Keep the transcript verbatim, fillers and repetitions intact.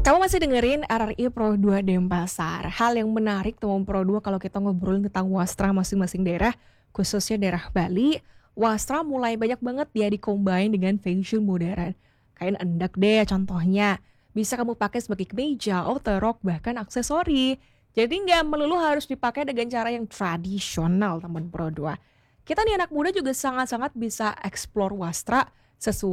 Kamu masih dengerin R R I Pro dua Denpasar. Hal yang menarik teman Pro dua kalau kita ngobrolin tentang wastra masing-masing daerah, khususnya daerah Bali, wastra mulai banyak banget ya di-combine dengan fashion modern. Kain endak deh contohnya. Bisa kamu pakai sebagai kemeja, outer rok, bahkan aksesori. Jadi nggak melulu harus dipakai dengan cara yang tradisional teman Pro dua. Kita nih anak muda juga sangat-sangat bisa explore wastra sesuai